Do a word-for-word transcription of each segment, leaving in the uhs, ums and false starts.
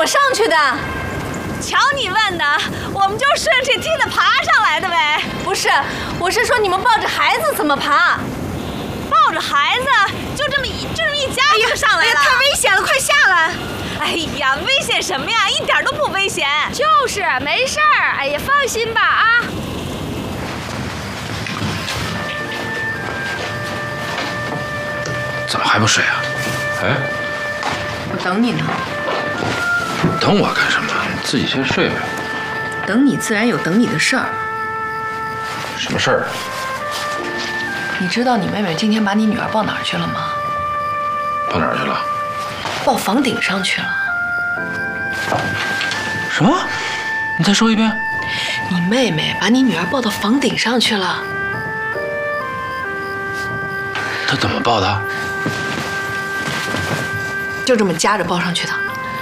么上去的？ 瞧你问的，我们就是顺着这梯子爬上来的呗。 不是，我是说你们抱着孩子怎么爬？ 抱着孩子，就这么一就这么一家就上来了。 哎呀，太危险了，快下来！ 哎呀，危险什么呀？一点都不危险。 就是没事儿。哎呀，放心吧啊。 怎么还不睡啊？哎， 我等你呢。 等我干什么？你自己先睡呗。 等你自然有等你的事儿。 什么事儿？ 你知道你妹妹今天把你女儿抱哪儿去了吗？ 抱哪儿去了？ 抱房顶上去了。 什么？你再说一遍。 你妹妹把你女儿抱到房顶上去了。 她怎么抱的？ 就这么夹着抱上去的。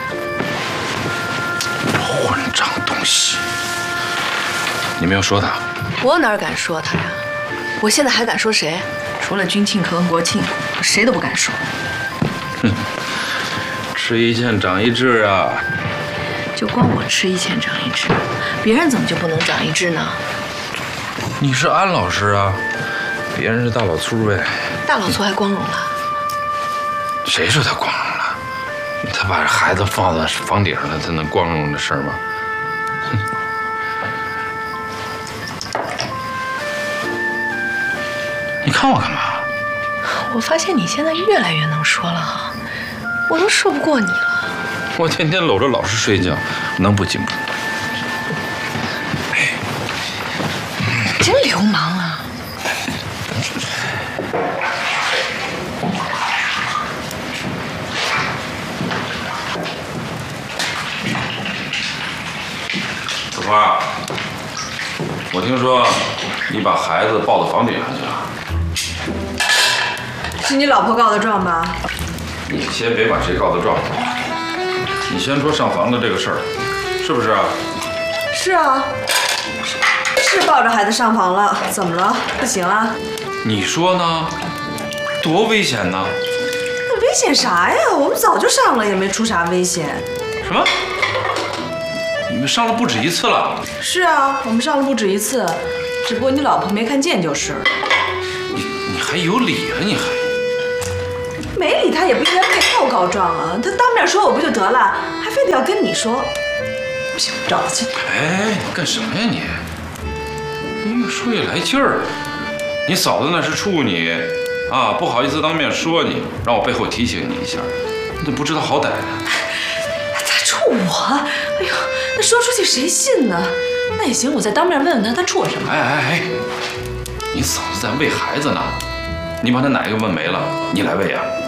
混账东西！你没有说他？ 我哪敢说他呀？我现在还敢说谁？除了军庆和国庆，我谁都不敢说。 哼，吃一堑长一智啊！ 就光我吃一堑长一智，别人怎么就不能长一智呢？ 你是安老师啊，别人是大老粗呗。 大老粗还光荣了？ 谁说他光荣了？他把孩子放在房顶上了，他能光荣的事吗？哼！你看我干嘛？ 我发现你现在越来越能说了哈，我都说不过你了。 我天天搂着老师睡觉，能不紧不？哎， 真流氓啊！ 小花，我听说你把孩子抱到房顶上去了。 是你老婆告的状吧？ 你先别管谁告的状，你先说上房的这个事儿，是不是啊？ 是啊，是抱着孩子上房了，怎么了？不行啊？ 你说呢？多危险呢！ 那危险啥呀？我们早就上了，也没出啥危险。 什么？你们上了不止一次了？ 是啊，我们上了不止一次，只不过你老婆没看见就是。 你你还有理了？你还？ 没理他也不应该背后告状啊！他当面说我不就得了，还非得要跟你说。不行，找他去。 哎，干什么呀你？你越说越来劲儿。你嫂子那是处你啊，不好意思当面说你，让我背后提醒你一下，你怎么不知道好歹呢？ 他处我？哎呦，那说出去谁信呢？那也行，我再当面问问他，他处我什么？ 哎哎哎，你嫂子在喂孩子呢，你把她奶给喂没了，你来喂呀？